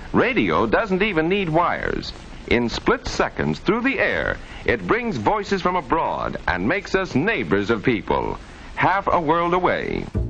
Radio doesn't even need wires. In split seconds through the air, it brings voices from abroad and makes us neighbors of people, half a world away.